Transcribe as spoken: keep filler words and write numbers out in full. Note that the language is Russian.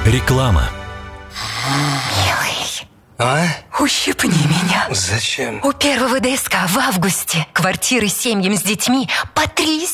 Реклама. Милый, А? ущипни меня. Зачем? У первого ДСК в августе квартиры семьям с детьми по три